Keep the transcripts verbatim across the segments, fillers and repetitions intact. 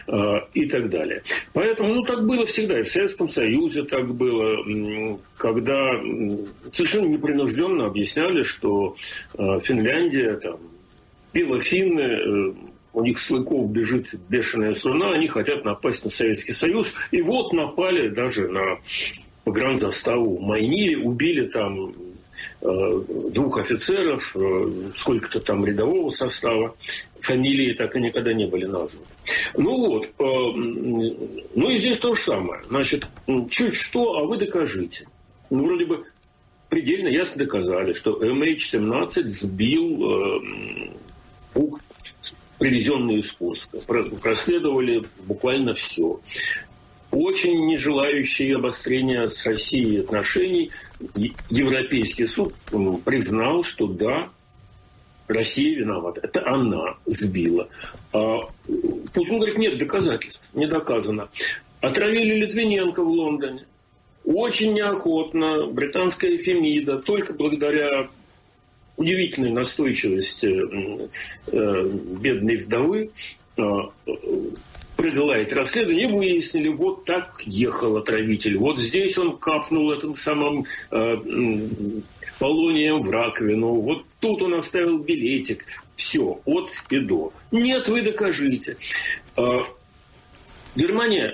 и так далее. Поэтому, ну, так было всегда. И в Советском Союзе так было, когда совершенно непринужденно объясняли, что Финляндия, там, белофинны, у них с клыков бежит бешеная струна, они хотят напасть на Советский Союз. И вот напали даже на погранзаставу Майнире, убили там двух офицеров, сколько-то там рядового состава, фамилии так и никогда не были названы. Ну вот, ну и здесь то же самое. Значит, чуть что, а вы докажите. Ну, вроде бы предельно ясно доказали, что эм эйч семнадцать сбил Бук, привезенный из Курска. Проследовали буквально все. Очень не желающие обострения с Россией отношений, Европейский суд признал, что да, Россия виновата. Это она сбила. А Путин говорит, нет доказательств, не доказано. Отравили Литвиненко в Лондоне. Очень неохотно британская Фемида, только благодаря удивительной настойчивости э, бедной вдовы, э, провела эти расследования и выяснили, вот так ехал отравитель. Вот здесь он капнул этим самым э, полонием в раковину. Вот тут он оставил билетик. Все, от и до. Нет, вы докажите. Э, Германия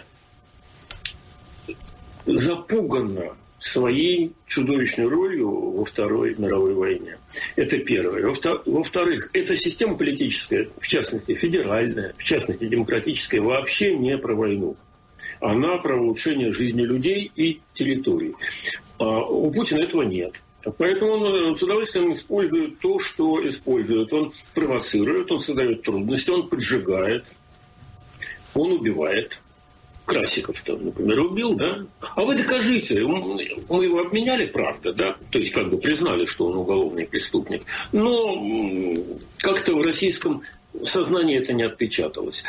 запугана своей чудовищной ролью во Второй мировой войне. Это первое. Во-вторых, эта система политическая, в частности федеральная, в частности демократическая, вообще не про войну. Она про улучшение жизни людей и территорий. А у Путина этого нет. Поэтому он с удовольствием использует то, что использует. Он провоцирует, он создает трудности, он поджигает, он убивает. Красиков там, например, убил, да? А вы докажите, мы его обменяли, правда, да? То есть как бы признали, что он уголовный преступник. Но как-то в российском сознании это не отпечаталось.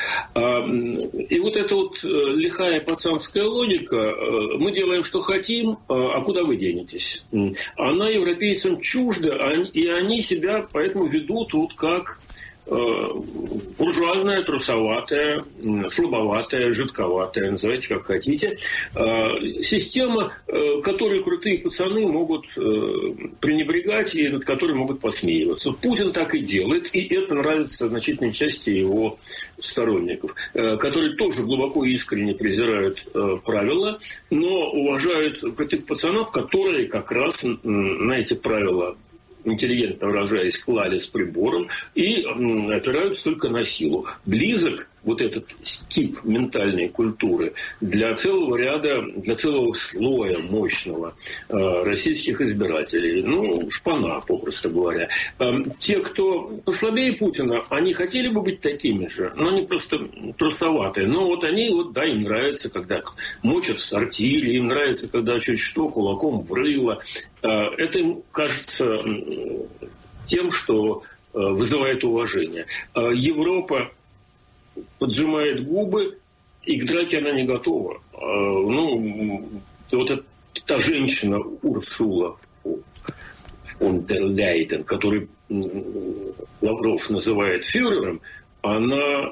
И вот эта вот лихая пацанская логика, мы делаем, что хотим, а куда вы денетесь? Она европейцам чужда, и они себя поэтому ведут вот как буржуазная, трусоватая, слабоватая, жидковатая, называйте как хотите, система, которой крутые пацаны могут пренебрегать и над которой могут посмеиваться. Путин так и делает, и это нравится значительной части его сторонников, которые тоже глубоко и искренне презирают правила, но уважают крутых пацанов, которые как раз на эти правила, интеллигентно выражаясь, клали с прибором и опираются только на силу. Близок вот этот тип ментальной культуры для целого ряда, для целого слоя мощного э, российских избирателей. Ну, шпана, попросту говоря. Э, те, кто послабее Путина, они хотели бы быть такими же, но они просто трусоватые. Но вот они, вот, да, им нравится, когда мочат в сортире, им нравится, когда чуть что кулаком в рыло. Э, это им кажется тем, что э, вызывает уважение. Э, Европа поджимает губы, и к драке она не готова. Ну, вот эта, та женщина Урсула фон дер Ляйен, которую Лавров называет фюрером, она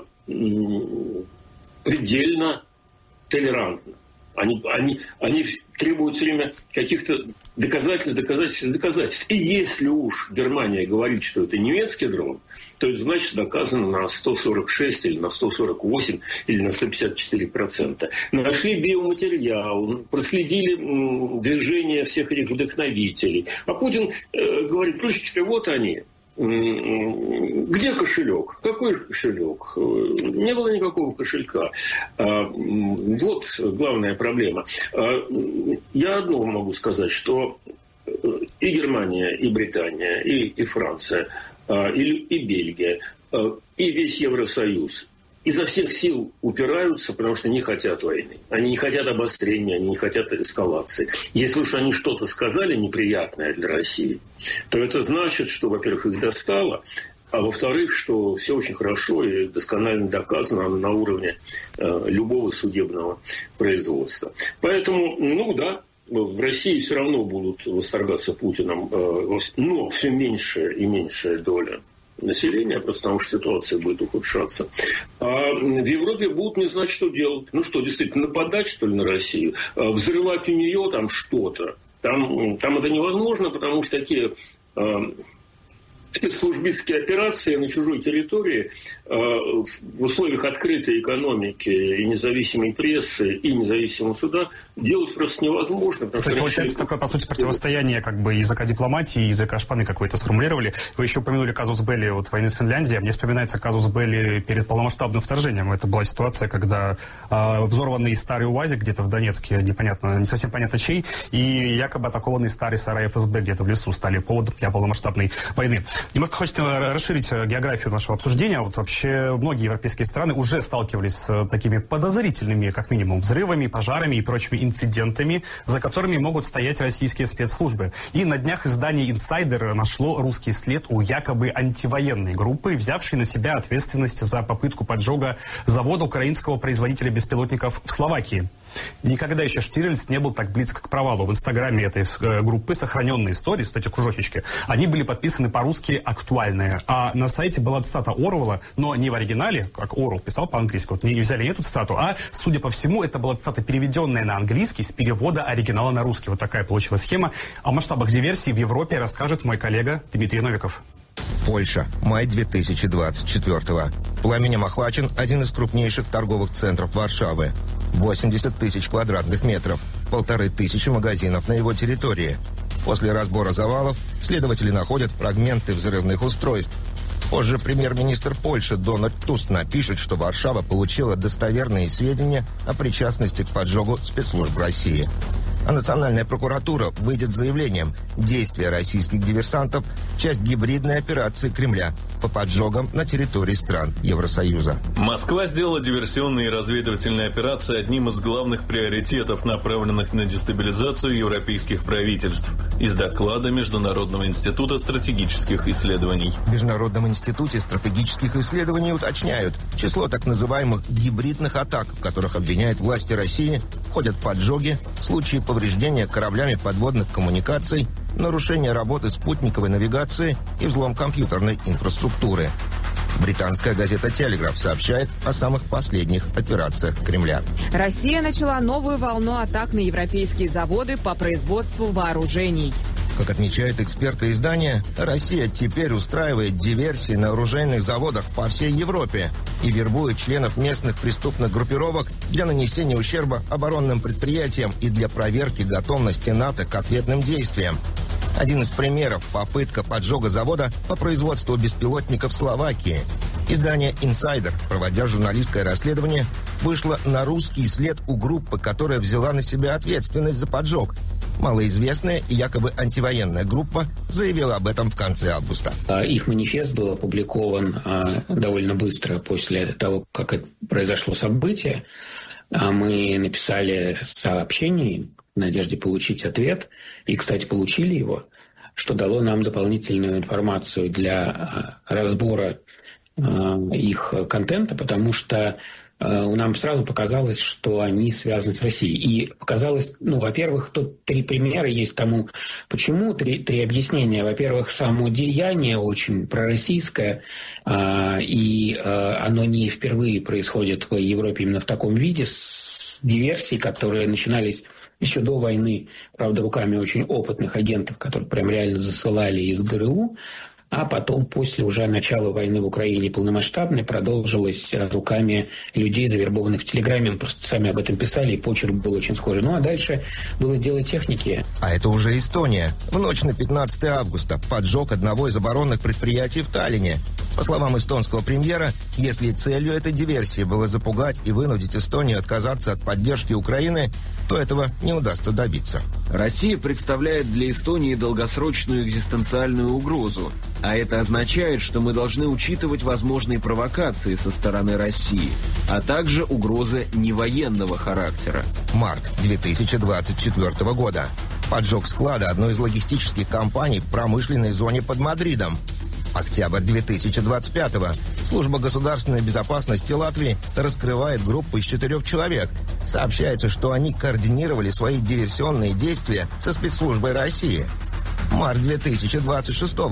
предельно толерантна. Они, они, они требуют все время каких-то доказательств, доказательств, доказательств. И если уж Германия говорит, что это немецкий дрон, то это значит доказано на сто сорок шесть или на сто сорок восемь или на сто пятьдесят четыре процента. Нашли биоматериал, проследили движение всех этих вдохновителей. А Путин э, говорит, ключики, вот они. Где кошелек? Какой кошелек? Не было никакого кошелька. Вот главная проблема. Я одно могу сказать, что и Германия, и Британия, и, и Франция, и, и Бельгия, и весь Евросоюз изо всех сил упираются, потому что не хотят войны. Они не хотят обострения, они не хотят эскалации. Если уж они что-то сказали неприятное для России, то это значит, что, во-первых, их достало, а во-вторых, что все очень хорошо и досконально доказано на уровне э, любого судебного производства. Поэтому, ну да, в России все равно будут восторгаться Путиным, э, но все меньшая и меньшая доля населения, просто потому что ситуация будет ухудшаться. А в Европе будут не знать, что делать. Ну что, действительно, нападать, что ли, на Россию? Взрывать у нее там что-то? Там, там это невозможно, потому что такие э, спецслужбистские операции на чужой территории э, в условиях открытой экономики и независимой прессы, и независимого суда делать просто невозможно. То есть, получается, такое, по сути, противостояние как бы языка дипломатии, языка шпаны какой-то сформулировали. Вы еще упомянули казус белли вот, войны с Финляндией. Мне вспоминается казус белли перед полномасштабным вторжением. Это была ситуация, когда э, взорванный старый УАЗик где-то в Донецке, непонятно, не совсем понятно чей, и якобы атакованный старый сарай эф эс бэ где-то в лесу стали поводом для полномасштабной войны. Немножко хочется расширить географию нашего обсуждения. Вот вообще многие европейские страны уже сталкивались с такими подозрительными, как минимум, взрывами, пожарами и прочими инцидентами, за которыми могут стоять российские спецслужбы. И на днях издание «Инсайдер» нашло русский след у якобы антивоенной группы, взявшей на себя ответственность за попытку поджога завода украинского производителя беспилотников в Словакии. Никогда еще Штирлиц не был так близко к провалу. В инстаграме этой группы сохраненные истории, кстати, кружочечки, они были подписаны по-русски «актуальные». А на сайте была цитата Оруэлла, но не в оригинале, как Оруэлл писал по-английски. Вот не взяли эту цитату, а, судя по всему, это была цитата, переведенная на английский с перевода оригинала на русский. Вот такая получилась схема. О масштабах диверсии в Европе расскажет мой коллега Дмитрий Новиков. Польша. Май две тысячи двадцать четвёртого. Пламенем охвачен один из крупнейших торговых центров Варшавы. восемьдесят тысяч квадратных метров. Полторы тысячи магазинов на его территории. После разбора завалов следователи находят фрагменты взрывных устройств. Позже премьер-министр Польши Дональд Туск напишет, что Варшава получила достоверные сведения о причастности к поджогу спецслужб России. А Национальная прокуратура выйдет с заявлением: действия российских диверсантов – часть гибридной операции Кремля по поджогам на территории стран Евросоюза. Москва сделала диверсионные и разведывательные операции одним из главных приоритетов, направленных на дестабилизацию европейских правительств. Из доклада Международного института стратегических исследований. В Международном институте стратегических исследований уточняют, число так называемых гибридных атак, в которых обвиняют власти России, входят поджоги, случаи повреждения кораблями подводных коммуникаций, нарушение работы спутниковой навигации и взлом компьютерной инфраструктуры. Британская газета «Телеграф» сообщает о самых последних операциях Кремля. Россия начала новую волну атак на европейские заводы по производству вооружений. Как отмечают эксперты издания, Россия теперь устраивает диверсии на оружейных заводах по всей Европе и вербует членов местных преступных группировок для нанесения ущерба оборонным предприятиям и для проверки готовности НАТО к ответным действиям. Один из примеров – попытка поджога завода по производству беспилотников в Словакии. Издание «Инсайдер», проводя журналистское расследование, вышло на русский след у группы, которая взяла на себя ответственность за поджог. Малоизвестная и якобы антивоенная группа заявила об этом в конце августа. Их манифест был опубликован довольно быстро после того, как это произошло событие. Мы написали сообщение в надежде получить ответ. И, кстати, получили его, что дало нам дополнительную информацию для разбора их контента, потому что нам сразу показалось, что они связаны с Россией. И показалось, ну, во-первых, тут три примера есть тому, почему, три, три объяснения. Во-первых, само деяние очень пророссийское, и оно не впервые происходит в Европе именно в таком виде, с диверсий, которые начинались еще до войны, правда, руками очень опытных агентов, которые прям реально засылали из ГРУ, а потом, после уже начала войны в Украине полномасштабной, продолжилось руками людей, завербованных в Телеграме. Мы просто сами об этом писали, и почерк был очень схожий. Ну, а дальше было дело техники. А это уже Эстония. В ночь на пятнадцатое августа поджог одного из оборонных предприятий в Таллине. По словам эстонского премьера, если целью этой диверсии было запугать и вынудить Эстонию отказаться от поддержки Украины, то этого не удастся добиться. Россия представляет для Эстонии долгосрочную экзистенциальную угрозу. А это означает, что мы должны учитывать возможные провокации со стороны России, а также угрозы невоенного характера. Март две тысячи двадцать четвёртого года. Поджог склада одной из логистических компаний в промышленной зоне под Мадридом. Октябрь две тысячи двадцать пятого. Служба государственной безопасности Латвии раскрывает группу из четырех человек. Сообщается, что они координировали свои диверсионные действия со спецслужбой России. Март две тысячи двадцать шестого.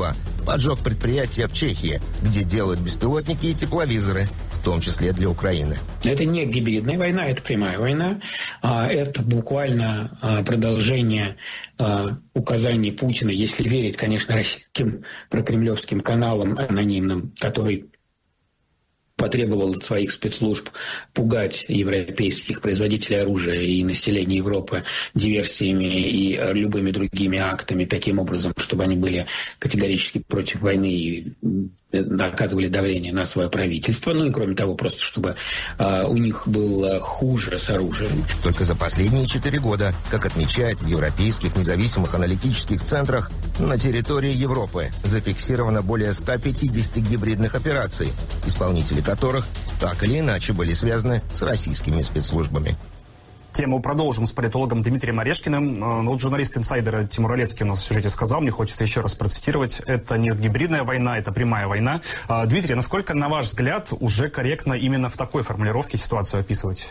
поджег предприятия в Чехии, где делают беспилотники и тепловизоры, в том числе для Украины. Это не гибридная война, это прямая война. Это буквально продолжение указаний Путина, если верить, конечно, российским прокремлевским каналам анонимным, который потребовал от своих спецслужб пугать европейских производителей оружия и населения Европы диверсиями и любыми другими актами таким образом, чтобы они были категорически против войны и оказывали давление на свое правительство. Ну и кроме того, просто чтобы э, у них было хуже с оружием. Только за последние четыре года, как отмечают в европейских независимых аналитических центрах, на территории Европы зафиксировано более ста пятидесяти гибридных операций, исполнители которых так или иначе были связаны с российскими спецслужбами. Тему продолжим с политологом Дмитрием Орешкиным. Ну, вот журналист инсайдера Тимур Олевский у нас в сюжете сказал, мне хочется еще раз процитировать, это не гибридная война, это прямая война. Дмитрий, насколько, на ваш взгляд, уже корректно именно в такой формулировке ситуацию описывать?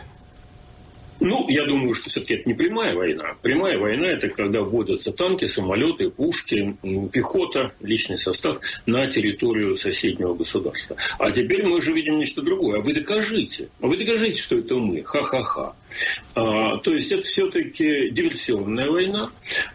Ну, я думаю, что все-таки это не прямая война. Прямая война – это когда вводятся танки, самолеты, пушки, пехота, личный состав на территорию соседнего государства. А теперь мы уже видим нечто другое. А вы докажите. А вы докажите, что это мы. Ха-ха-ха. А, то есть это все-таки диверсионная война.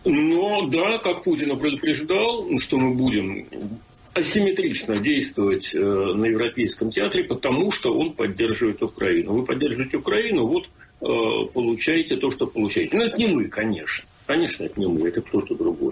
Но да, как Путин предупреждал, что мы будем асимметрично действовать э, на Европейском театре, потому что он поддерживает Украину. Вы поддерживаете Украину, вот получаете то, что получаете. Но это не мы, конечно. Конечно, это не мы, это кто-то другой.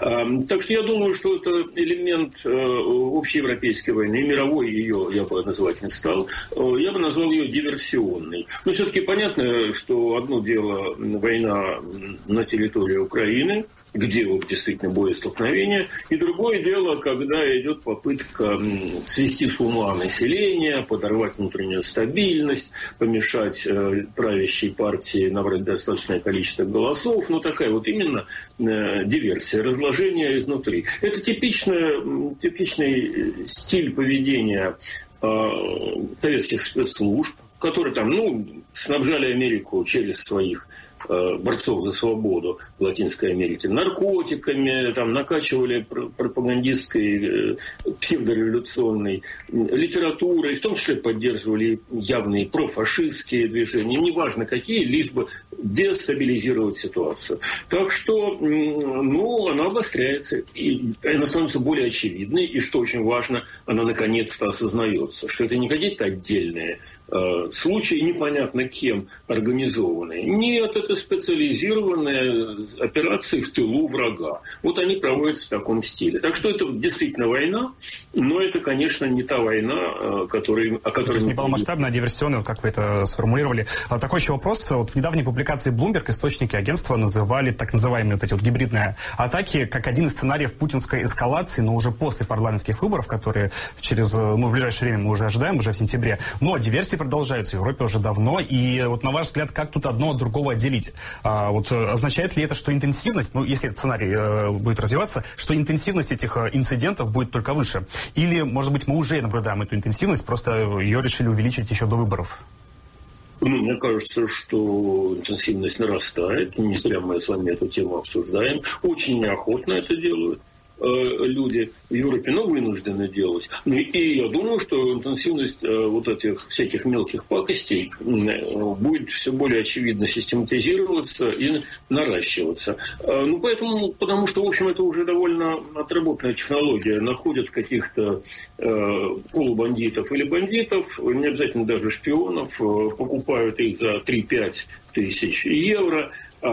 Так что я думаю, что это элемент общеевропейской войны, мировой ее я бы называть не стал. Я бы назвал ее диверсионной. Но все-таки понятно, что одно дело война на территории Украины, где вот действительно боестолкновение, и другое дело, когда идет попытка свести с ума население, подорвать внутреннюю стабильность, помешать э, правящей партии набрать достаточное количество голосов, ну такая вот именно э, диверсия, разложение изнутри. Это типичный, типичный стиль поведения э, советских спецслужб, которые там, ну, снабжали Америку через своих борцов за свободу в Латинской Америке наркотиками, там, накачивали пропагандистской, псевдореволюционной литературой, в том числе поддерживали явные профашистские движения, неважно какие, лишь бы дестабилизировать ситуацию. Так что, ну, она обостряется, и она становится более очевидной, и, что очень важно, она наконец-то осознается, что это не какие-то отдельные случаи, непонятно кем организованные. Нет, это специализированные операции в тылу врага. Вот они проводятся в таком стиле. Так что это действительно война, но это, конечно, не та война, которой, о которой... То есть не полномасштабная, а диверсионная, вот как вы это сформулировали. А такой еще вопрос. Вот в недавней публикации Bloomberg источники агентства называли так называемые вот эти вот гибридные атаки как один из сценариев путинской эскалации, но уже после парламентских выборов, которые через, ну, в ближайшее время мы уже ожидаем, уже в сентябре. Но диверсии продолжаются в Европе уже давно. И вот на ваш взгляд, как тут одно от другого отделить? А, вот означает ли это, что интенсивность, ну, если этот сценарий э, будет развиваться, что интенсивность этих э, инцидентов будет только выше? Или, может быть, мы уже наблюдаем эту интенсивность, просто ее решили увеличить еще до выборов? Ну, мне кажется, что интенсивность нарастает. Не зря мы с вами эту тему обсуждаем. Очень неохотно это делают люди в Европе, но вынуждены делать. Ну, и я думаю, что интенсивность вот этих всяких мелких пакостей будет все более очевидно систематизироваться и наращиваться. Ну, поэтому, потому что, в общем, это уже довольно отработанная технология. Находят каких-то э, полубандитов или бандитов, не обязательно даже шпионов, покупают их за три-пять тысяч евро,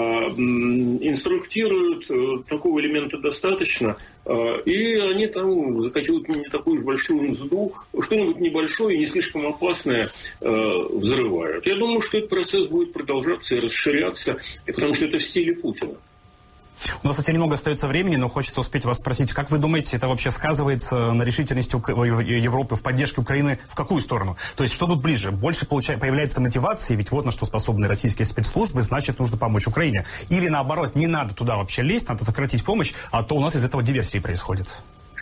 инструктируют, такого элемента достаточно, и они там за какую-то не такую уж большую мзду что-нибудь небольшое и не слишком опасное взрывают. Я думаю, что этот процесс будет продолжаться и расширяться, потому что это в стиле Путина. У нас совсем немного остается времени, но хочется успеть вас спросить, как вы думаете, это вообще сказывается на решительности Европы в поддержке Украины в какую сторону? То есть что тут ближе? Больше получается, появляется мотивации, ведь вот на что способны российские спецслужбы, значит, нужно помочь Украине. Или наоборот, не надо туда вообще лезть, надо сократить помощь, а то у нас из этого диверсии происходит.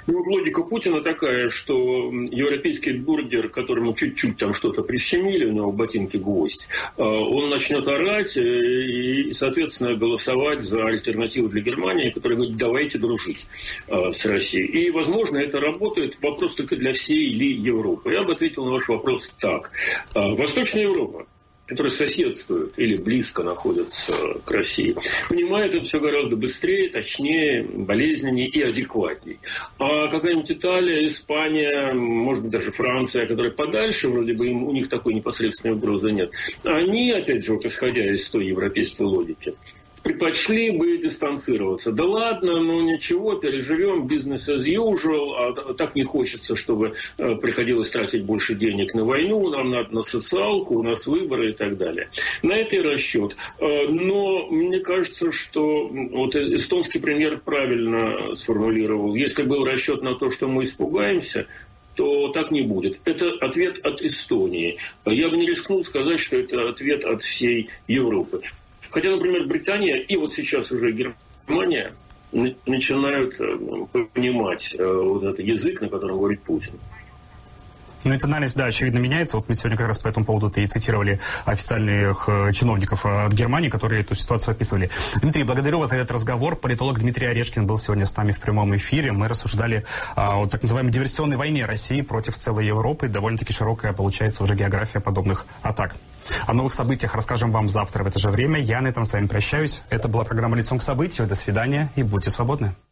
Ну, логика Путина такая, что европейский бургер, которому чуть-чуть там что-то прищемили, у него в ботинке гвоздь, он начнет орать и, соответственно, голосовать за альтернативу для Германии, которая говорит, давайте дружить с Россией. И, возможно, это работает, вопрос только для всей ли Европы. Я бы ответил на ваш вопрос так. Восточная Европа, которые соседствуют или близко находятся к России, понимают это все гораздо быстрее, точнее, болезненнее и адекватнее. А какая-нибудь Италия, Испания, может быть, даже Франция, которые подальше, вроде бы им, у них такой непосредственной угрозы нет, они, опять же, вот исходя из той европейской логики, предпочли бы дистанцироваться. Да ладно, ну ничего, переживем, бизнес as usual, а так не хочется, чтобы э, приходилось тратить больше денег на войну, нам надо на социалку, у нас выборы и так далее. На это и расчет. Э, но мне кажется, что вот эстонский премьер правильно сформулировал. Если был расчет на то, что мы испугаемся, то так не будет. Это ответ от Эстонии. Я бы не рискнул сказать, что это ответ от всей Европы. Хотя, например, Британия и вот сейчас уже Германия начинают понимать вот этот язык, на котором говорит Путин. Ну, и тональность, да, очевидно, меняется. Вот мы сегодня как раз по этому поводу-то и цитировали официальных чиновников от Германии, которые эту ситуацию описывали. Дмитрий, благодарю вас за этот разговор. Политолог Дмитрий Орешкин был сегодня с нами в прямом эфире. Мы рассуждали о так называемой диверсионной войне России против целой Европы. Довольно-таки широкая получается уже география подобных атак. О новых событиях расскажем вам завтра в это же время. Я на этом с вами прощаюсь. Это была программа «Лицом к событию». До свидания и будьте свободны.